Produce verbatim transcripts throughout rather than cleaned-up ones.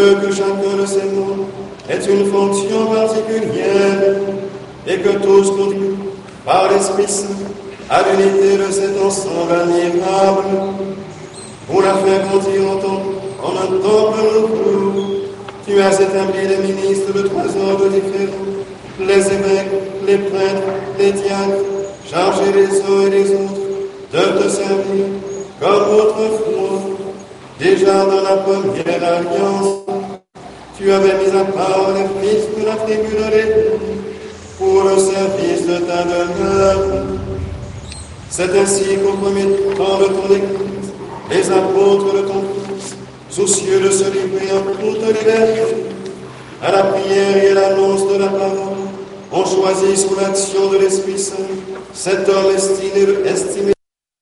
que chacun de ces mots est une fonction particulière et que tous contribuent par l'Esprit Saint à l'unité de cet ensemble admirable pour la faire grandir en, ton, en un temple nouveau. Tu as établi les ministres de trois ordres différents, les évêques, les prêtres, les diacres, chargés les uns et les autres de te servir comme autrefois. Déjà dans la première alliance, tu avais mis à part les fils de la tribu de Lévi pour le service de ta demeure. C'est ainsi qu'au premier temps de ton Église, les apôtres de ton Fils, soucieux de se livrer en toute liberté, à la prière et à l'annonce de la parole, ont choisi sous l'action de l'Esprit Saint cet homme estimé, estimé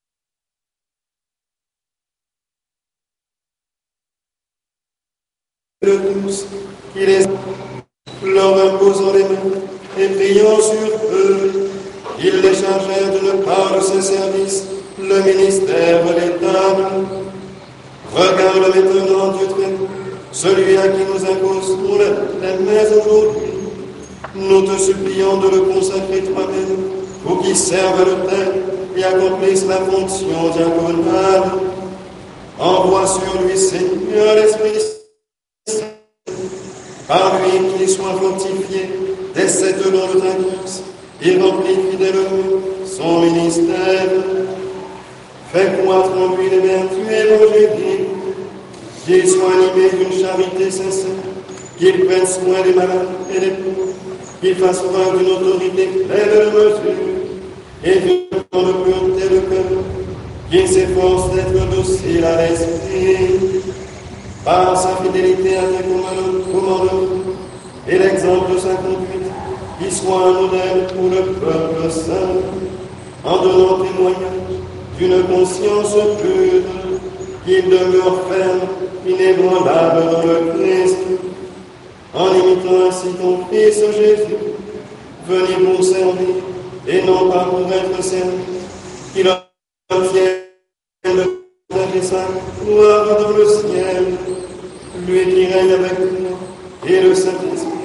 de tous, qui les leur imposant les mains et priant sur eux, ils les chargèrent d'une part de ses services, le ministère de l'État. Regarde maintenant, Dieu très haut, celui à qui nous imposons les mains aujourd'hui. Nous te supplions de le consacrer toi-même, pour qu'il serve le Père et accomplisse la fonction diaconale. Envoie sur lui, Seigneur, l'Esprit Saint, par lui qu'il soit fortifié dès cette dons de ta grâce. Il remplit fidèlement son ministère. Fais croître en lui les vertus évangéliques, qu'il soit animé d'une charité sincère, qu'il prenne soin des malades et des pauvres, qu'il fasse preuve d'une autorité pleine de mesure et d'une grande pureté de cœur, qu'il s'efforce d'être docile à l'esprit, par sa fidélité à tes commandements et l'exemple de sa conduite, qu'il soit un modèle pour le peuple saint, en donnant témoignage d'une conscience pure, qu'il demeure ferme, inébranlable dans le Christ, en imitant ainsi ton Fils Jésus, venu pour servir et non pas pour être servi, qu'il obtienne le partage sa gloire dans le ciel, lui qui règne avec nous et le Saint-Esprit,